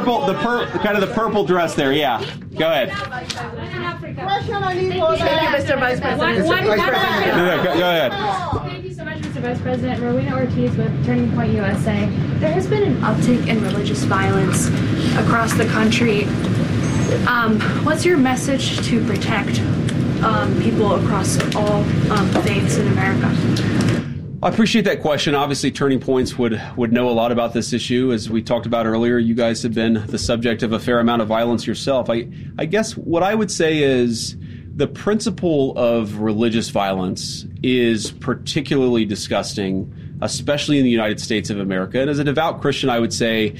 the purple dress there. Yeah, go ahead. Thank you, Mr. Vice President. Go ahead. Thank you so much, Mr. Vice President. Rowena Ortiz with Turning Point USA. There has been an uptick in religious violence across the country. What's your message to protect people across all faiths in America? I appreciate that question. Obviously, Turning Points would know a lot about this issue. As we talked about earlier, you guys have been the subject of a fair amount of violence yourself. I guess what I would say is the principle of religious violence is particularly disgusting, especially in the United States of America. And as a devout Christian, I would say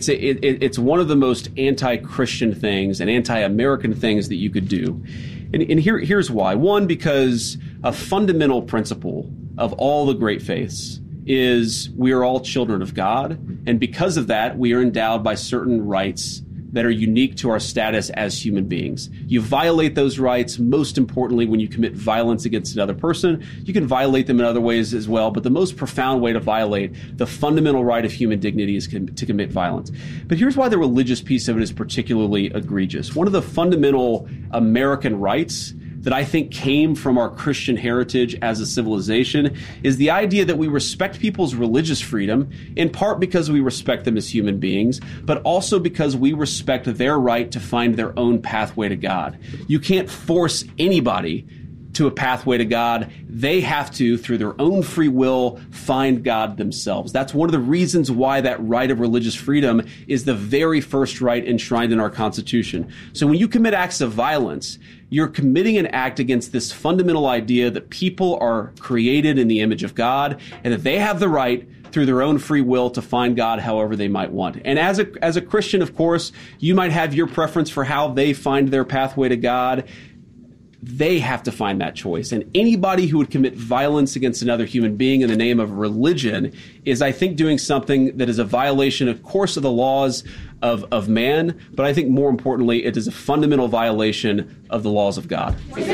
it's one of the most anti-Christian things and anti-American things that you could do. And here's why. One, because a fundamental principle of all the great faiths is we are all children of God. And because of that, we are endowed by certain rights that are unique to our status as human beings. You violate those rights, most importantly, when you commit violence against another person. You can violate them in other ways as well, but the most profound way to violate the fundamental right of human dignity is to commit violence. But here's why the religious piece of it is particularly egregious. One of the fundamental American rights that I think came from our Christian heritage as a civilization is the idea that we respect people's religious freedom, in part because we respect them as human beings, but also because we respect their right to find their own pathway to God. You can't force anybody to a pathway to God. They have to, through their own free will, find God themselves. That's one of the reasons why that right of religious freedom is the very first right enshrined in our Constitution. So when you commit acts of violence, you're committing an act against this fundamental idea that people are created in the image of God and that they have the right through their own free will to find God however they might want. And as a Christian, of course, you might have your preference for how they find their pathway to God. They have to find that choice. And anybody who would commit violence against another human being in the name of religion is, I think, doing something that is a violation, of course, of the laws of man, but I think more importantly, it is a fundamental violation of the laws of God. Let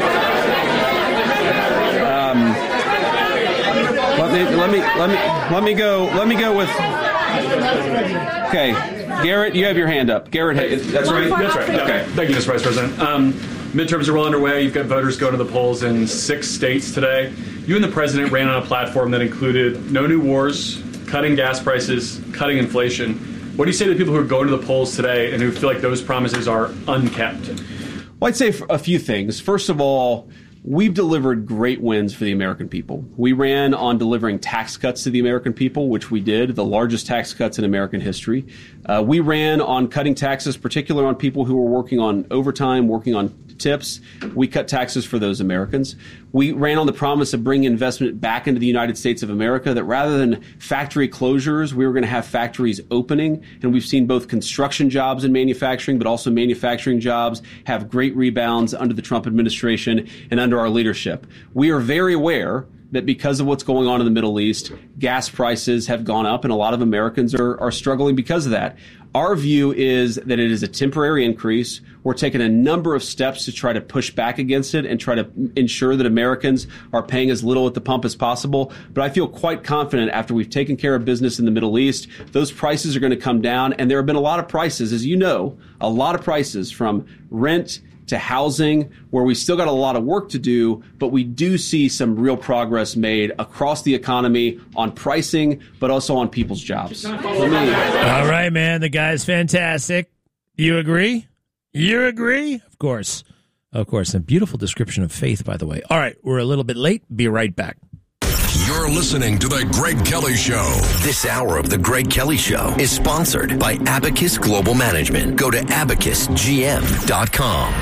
me go with. Okay, Garrett, you have your hand up. Garrett, that's right. That's right. Okay, thank you, Mr. Vice President. Midterms are well underway. You've got voters going to the polls in 6 states today. You and the president ran on a platform that included no new wars, cutting gas prices, cutting inflation. What do you say to the people who are going to the polls today and who feel like those promises are unkept? Well, I'd say a few things. First of all, we've delivered great wins for the American people. We ran on delivering tax cuts to the American people, which we did, the largest tax cuts in American history. We ran on cutting taxes, particularly on people who were working on overtime, working on tips. We cut taxes for those Americans. We ran on the promise of bringing investment back into the United States of America, that rather than factory closures, we were going to have factories opening. And we've seen both construction jobs and manufacturing, but also manufacturing jobs have great rebounds under the Trump administration and under our leadership. We are very aware that because of what's going on in the Middle East, gas prices have gone up, and a lot of Americans are struggling because of that. Our view is that it is a temporary increase. We're taking a number of steps to try to push back against it and try to ensure that Americans are paying as little at the pump as possible. But I feel quite confident after we've taken care of business in the Middle East, those prices are going to come down. And there have been a lot of prices, as you know, a lot of prices from rent to housing, where we still got a lot of work to do, but we do see some real progress made across the economy on pricing, but also on people's jobs. All right, man. The guy's fantastic. You agree? You agree? Of course. Of course. A beautiful description of faith, by the way. All right. We're a little bit late. Be right back. You're listening to The Greg Kelly Show. This hour of The Greg Kelly Show is sponsored by Abacus Global Management. Go to abacusgm.com.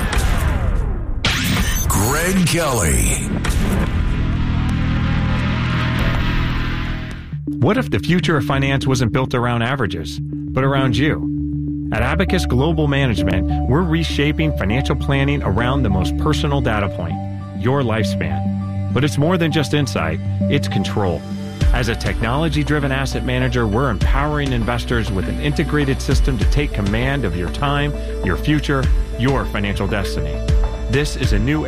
Greg Kelly. What if the future of finance wasn't built around averages, but around you? At Abacus Global Management, we're reshaping financial planning around the most personal data point, your lifespan. But it's more than just insight, it's control. As a technology-driven asset manager, we're empowering investors with an integrated system to take command of your time, your future, your financial destiny. This is a new